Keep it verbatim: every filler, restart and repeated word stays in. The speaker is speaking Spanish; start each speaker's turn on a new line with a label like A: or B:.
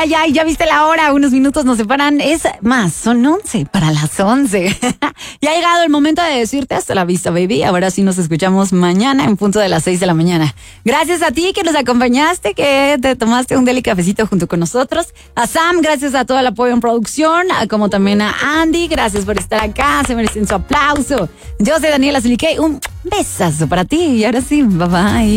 A: ay, ay, ya viste la hora, unos minutos nos separan, es más, son once para las once. Ya ha llegado el momento de decirte hasta la vista, baby. Ahora sí nos escuchamos mañana en punto de las seis de la mañana. Gracias a ti que nos acompañaste, que te tomaste un deli cafecito junto con nosotros. A Sam, gracias a todo el apoyo en producción, como también a Andy, gracias por estar acá, se merecen su aplauso. Yo soy Daniela Zuliquei, un besazo para ti y ahora sí, bye bye.